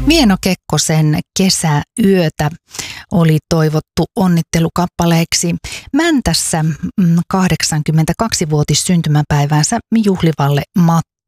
Mieno Kekkosen Kesäyötä oli toivottu onnittelukappaleeksi Mäntässä 82-vuotis syntymäpäiväänsä juhlivalle